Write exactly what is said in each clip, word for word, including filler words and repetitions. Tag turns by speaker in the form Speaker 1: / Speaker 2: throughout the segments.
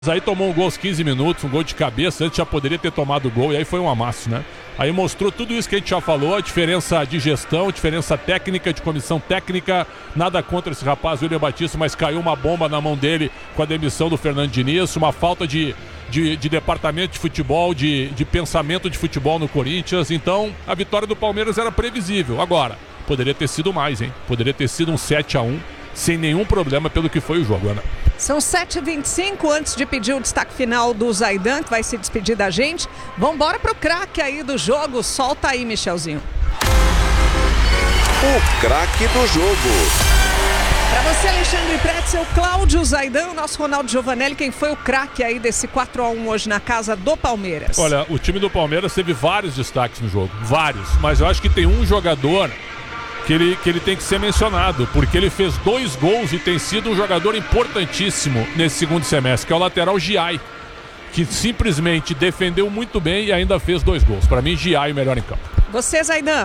Speaker 1: Aí tomou um gol aos quinze minutos, um gol de cabeça, antes já poderia ter tomado o gol, e aí foi um amasso, né? Aí mostrou tudo isso que a gente já falou, a diferença de gestão, a diferença técnica, de comissão técnica, nada contra esse rapaz, William Batista, mas caiu uma bomba na mão dele com a demissão do Fernando Diniz, uma falta de, de, de departamento de futebol, de, de pensamento de futebol no Corinthians, então a vitória do Palmeiras era previsível. Agora, poderia ter sido mais, hein? Poderia ter sido um sete a um, sem nenhum problema pelo que foi o jogo, Ana.
Speaker 2: São sete e vinte e cinco, antes de pedir o destaque final do Zaidan, que vai se despedir da gente. Vamos embora pro craque aí do jogo. Solta aí, Michelzinho.
Speaker 3: O craque do jogo.
Speaker 2: Para você, Alexandre Pretzel, Cláudio Zaidan, o nosso Ronaldo Giovanelli, quem foi o craque aí desse quatro a um hoje na casa do Palmeiras?
Speaker 1: Olha, o time do Palmeiras teve vários destaques no jogo, vários, mas eu acho que tem um jogador que ele, que ele tem que ser mencionado, porque ele fez dois gols e tem sido um jogador importantíssimo nesse segundo semestre, que é o lateral Giai, que simplesmente defendeu muito bem e ainda fez dois gols. Para mim, Giai o melhor em campo.
Speaker 2: Você, Zaidan?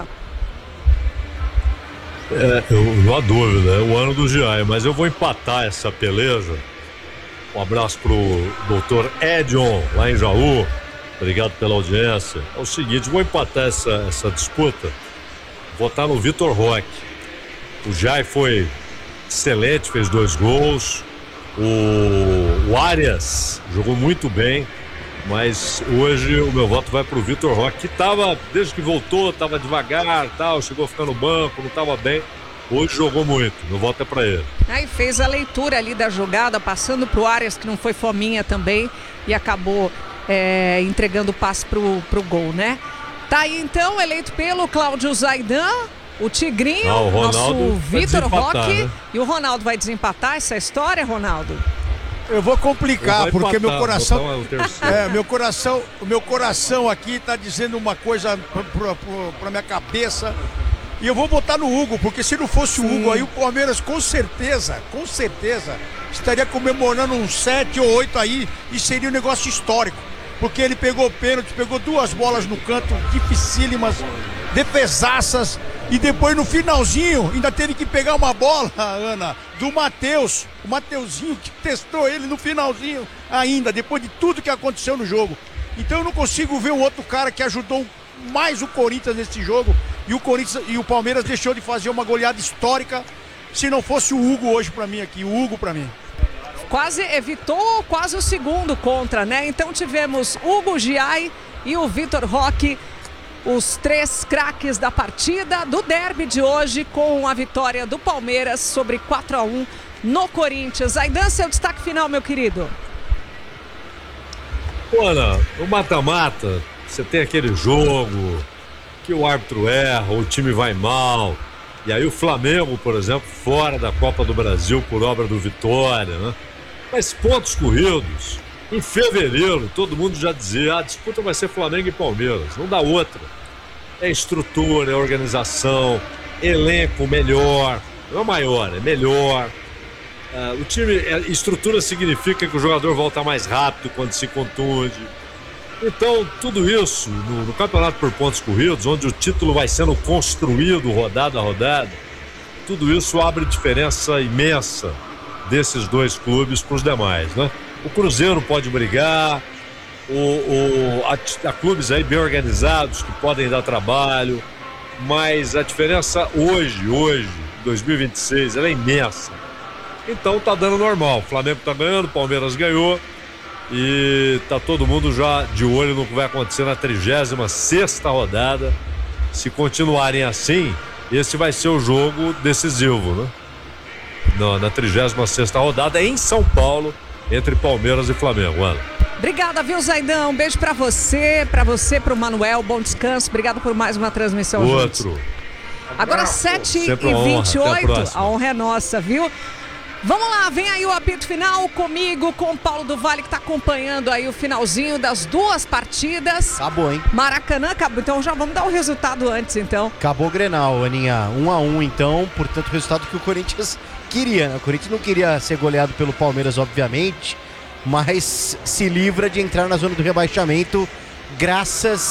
Speaker 4: É, eu não há dúvida, é o ano do Giai, mas eu vou empatar essa peleja. Um abraço pro doutor Edion, lá em Jaú. Obrigado pela audiência. É o seguinte, vou empatar essa, essa disputa. Votar no Vitor Roque. O Giai foi excelente, fez dois gols. O, o Arias jogou muito bem, mas hoje o meu voto vai pro Vitor Roque, que tava, desde que voltou, tava devagar, tal, chegou a ficar no banco, não tava bem. Hoje jogou muito, meu voto é pra ele.
Speaker 2: Aí fez a leitura ali da jogada, passando pro Arias, que não foi fominha também, e acabou é, entregando o passe pro, pro gol, né? Tá aí então, eleito pelo Cláudio Zaidan, o Tigrinho,
Speaker 4: ah, o
Speaker 2: nosso Vitor Roque,
Speaker 4: né?
Speaker 2: E o Ronaldo vai desempatar essa história, Ronaldo?
Speaker 5: Eu vou complicar,
Speaker 4: eu vou
Speaker 5: porque
Speaker 4: empatar,
Speaker 5: meu coração.
Speaker 4: É,
Speaker 5: é, meu coração, o meu coração aqui tá dizendo uma coisa pra, pra, pra minha cabeça. E eu vou botar no Hugo, porque se não fosse Sim. o Hugo aí, o Palmeiras com certeza, com certeza, estaria comemorando um sete ou oito aí e seria um negócio histórico. Porque ele pegou pênalti, pegou duas bolas no canto, dificílimas, defesaças, e depois no finalzinho ainda teve que pegar uma bola, Ana, do Matheus, o Mateuzinho que testou ele no finalzinho ainda, depois de tudo que aconteceu no jogo. Então eu não consigo ver um outro cara que ajudou mais o Corinthians nesse jogo, e o Corinthians e o Palmeiras deixou de fazer uma goleada histórica se não fosse o Hugo hoje pra mim aqui, o Hugo pra mim.
Speaker 2: Quase evitou quase o segundo contra, né? Então tivemos Hugo, Giai e o Vitor Roque, os três craques da partida, do derby de hoje, com a vitória do Palmeiras sobre quatro a um no Corinthians. Zaidan, seu destaque final, meu querido.
Speaker 4: Olha, no mata-mata, você tem aquele jogo que o árbitro erra, o time vai mal, e aí o Flamengo, por exemplo, fora da Copa do Brasil por obra do Vitória, né? Mas pontos corridos, em fevereiro, todo mundo já dizia, ah, a disputa vai ser Flamengo e Palmeiras, não dá outra. É estrutura, é organização, elenco melhor, não é maior, é melhor. Uh, o time, estrutura significa que o jogador volta mais rápido quando se contunde. Então, tudo isso, no, no campeonato por pontos corridos, onde o título vai sendo construído rodada a rodada, tudo isso abre diferença imensa desses dois clubes para os demais, né? O Cruzeiro pode brigar, o, o, a, a clubes aí bem organizados que podem dar trabalho, mas a diferença hoje, hoje, dois mil e vinte e seis, ela é imensa. Então tá dando normal, o Flamengo tá ganhando, o Palmeiras ganhou e tá todo mundo já de olho no que vai acontecer na trigésima sexta rodada. Se continuarem assim, esse vai ser o jogo decisivo, né? Na, na trigésima sexta rodada em São Paulo, entre Palmeiras e Flamengo. Ana.
Speaker 2: Obrigada, viu, Zaidan? Um beijo pra você, pra você, pro Manuel, bom descanso. Obrigado por mais uma transmissão.
Speaker 4: Outro.
Speaker 2: Juntos. Agora sete e vinte e oito, a honra é nossa, viu? Vamos lá, vem aí o apito final comigo, com o Paulo do Vale, que tá acompanhando aí o finalzinho das duas partidas.
Speaker 6: Acabou, hein?
Speaker 2: Maracanã acabou, então já vamos dar o resultado antes, então.
Speaker 6: Acabou o Grenal, Aninha, um a um, então, portanto, o resultado que o Corinthians queria, né? O Corinthians não queria ser goleado pelo Palmeiras, obviamente, mas se livra de entrar na zona do rebaixamento graças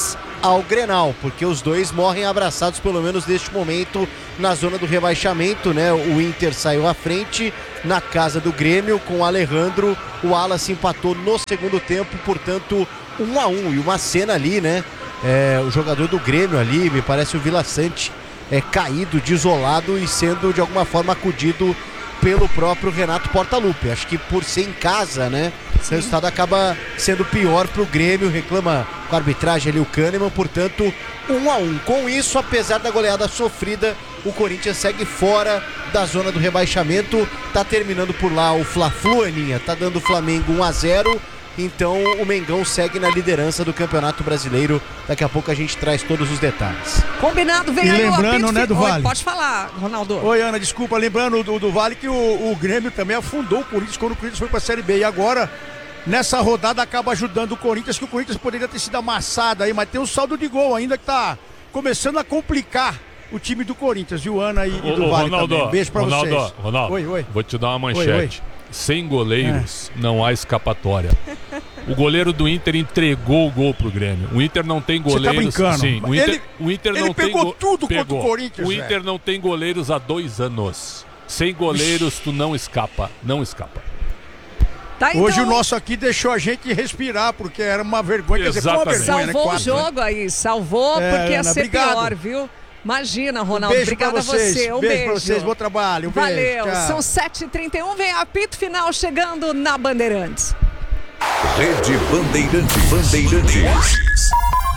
Speaker 6: ao Grenal, porque os dois morrem abraçados, pelo menos neste momento, na zona do rebaixamento, né? O Inter saiu à frente na casa do Grêmio com o Alejandro, o Wallace empatou no segundo tempo, portanto, um a um, e uma cena ali, né? É, o jogador do Grêmio ali, me parece o Vila Sante, é caído, desolado e sendo de alguma forma acudido pelo próprio Renato Portaluppi. Acho que por ser em casa, né, o resultado acaba sendo pior pro Grêmio, reclama com a arbitragem ali o Kahneman, portanto, um a um. Com isso, apesar da goleada sofrida, o Corinthians segue fora da zona do rebaixamento, tá terminando por lá o Fla-Flu, Aninha, tá dando o Flamengo um a zero, então o Mengão segue na liderança do Campeonato Brasileiro. Daqui a pouco a gente traz todos os detalhes.
Speaker 2: Combinado, vem
Speaker 5: e
Speaker 2: aí
Speaker 5: lembrando,
Speaker 2: o apito,
Speaker 5: né, do
Speaker 2: Oi,
Speaker 5: Vale?
Speaker 2: pode falar, Ronaldo.
Speaker 5: Oi, Ana, desculpa, lembrando do, do Vale que o, o Grêmio também afundou o Corinthians quando o Corinthians foi pra Série B, e agora nessa rodada acaba ajudando o Corinthians, que o Corinthians poderia ter sido amassado aí, mas tem um saldo de gol ainda que tá começando a complicar o time do Corinthians, viu, Ana, e, e do
Speaker 1: Ô,
Speaker 5: Vale
Speaker 1: Ronaldo,
Speaker 5: também. Um beijo pra
Speaker 1: Ronaldo,
Speaker 5: vocês.
Speaker 1: Ronaldo,
Speaker 5: oi, oi.
Speaker 1: vou te dar uma manchete.
Speaker 5: Oi, oi.
Speaker 1: Sem goleiros, é. não há escapatória. O goleiro do Inter entregou o gol pro Grêmio. O Inter não tem goleiros.
Speaker 5: Você tá brincando?
Speaker 1: Sim, o Inter,
Speaker 5: ele,
Speaker 1: o Inter
Speaker 5: ele
Speaker 1: não
Speaker 5: pegou
Speaker 1: tem go...
Speaker 5: tudo
Speaker 1: pegou.
Speaker 5: contra o Corinthians.
Speaker 1: O Inter
Speaker 5: velho.
Speaker 1: não tem goleiros há dois anos. Sem goleiros, tu não escapa. Não escapa.
Speaker 2: Tá, então...
Speaker 5: Hoje o nosso aqui deixou a gente respirar, porque era uma vergonha. Quer dizer, foi uma vergonha,
Speaker 2: salvou
Speaker 5: né?
Speaker 2: o
Speaker 5: Quatro,
Speaker 2: jogo
Speaker 5: né?
Speaker 2: aí, salvou,
Speaker 5: É,
Speaker 2: porque ia
Speaker 5: Ana,
Speaker 2: ser
Speaker 5: obrigado.
Speaker 2: pior, viu? Imagina, Ronaldo.
Speaker 5: Um beijo
Speaker 2: Obrigada
Speaker 5: pra vocês.
Speaker 2: a você. Um
Speaker 5: beijo,
Speaker 2: beijo.
Speaker 5: pra vocês, bom trabalho. Um
Speaker 2: Valeu.
Speaker 5: beijo. Tchau.
Speaker 2: São sete e trinta e um, vem apito final chegando na Bandeirantes.
Speaker 7: Rede Bandeirantes. Bandeirantes.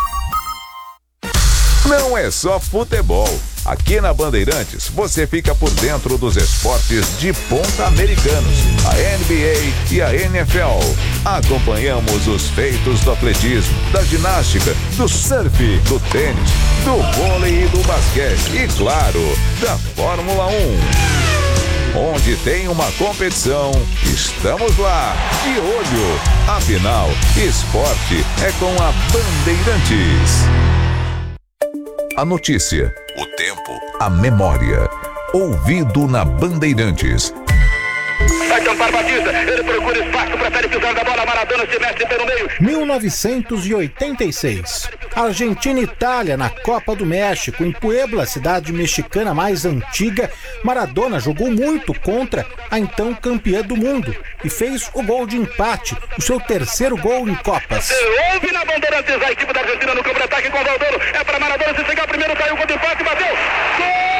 Speaker 7: Não é só futebol. Aqui na Bandeirantes, você fica por dentro dos esportes de ponta americanos, a N B A e a N F L. Acompanhamos os feitos do atletismo, da ginástica, do surf, do tênis, do vôlei e do basquete e, claro, da Fórmula um. Onde tem uma competição, estamos lá, de olho. Afinal, esporte é com a Bandeirantes. A notícia, o tempo, a memória. Ouvido na Bandeirantes.
Speaker 8: Vai tentar Batista, ele procura espaço, prefere pisar da bola, Maradona se mete pelo meio.
Speaker 9: mil novecentos e oitenta e seis. Argentina e Itália na Copa do México, em Puebla, cidade mexicana mais antiga. Maradona jogou muito contra a então campeã do mundo e fez o gol de empate, o seu terceiro gol em Copas.
Speaker 8: Houve na Bandeirantes a equipe da Argentina no campo de ataque com o Valdano. É para Maradona, se chegar primeiro, caiu o gol de empate, bateu. Gol!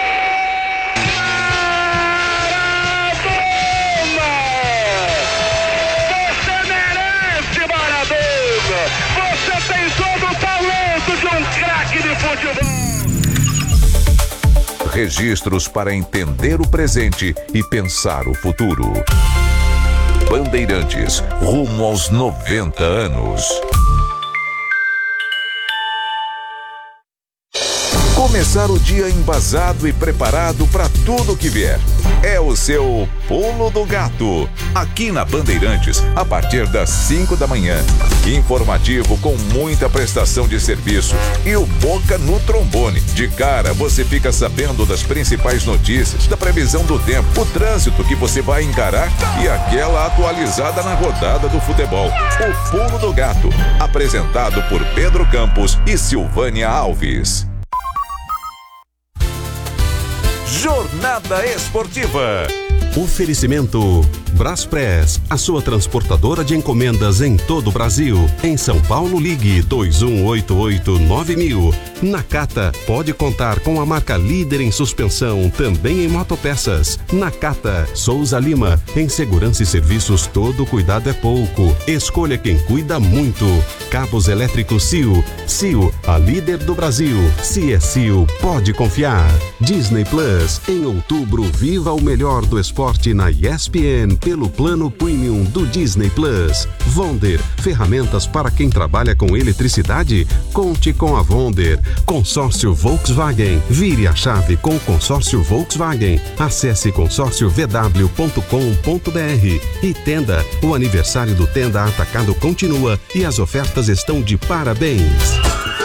Speaker 8: Você tem todo o talento de um craque de futebol.
Speaker 7: Registros para entender o presente e pensar o futuro. Bandeirantes, rumo aos noventa anos. Começar o dia embasado e preparado para tudo que vier. É o seu Pulo do Gato. Aqui na Bandeirantes, a partir das cinco da manhã. Informativo com muita prestação de serviço. E o Boca no trombone. De cara, você fica sabendo das principais notícias, da previsão do tempo, o trânsito que você vai encarar e aquela atualizada na rodada do futebol. O Pulo do Gato. Apresentado por Pedro Campos e Silvânia Alves. Jornada Esportiva.
Speaker 10: Oferecimento Braspress, a sua transportadora de encomendas em todo o Brasil. Em São Paulo, ligue dois um oito oito nove mil. Nakata, pode contar com a marca líder em suspensão, também em motopeças. Nakata, Souza Lima, em segurança e serviços todo cuidado é pouco. Escolha quem cuida muito. Cabos elétricos C I O. C I O, a líder do Brasil. Se é C I O, pode confiar. Disney Plus, em outubro, viva o melhor do esporte na E S P N pelo plano Premium do Disney Plus. Vonder, ferramentas para quem trabalha com eletricidade? Conte com a Vonder. Consórcio Volkswagen, vire a chave com o consórcio Volkswagen. Acesse consórcio v w ponto com ponto b r. E Tenda, o aniversário do Tenda Atacado continua e as ofertas estão de parabéns.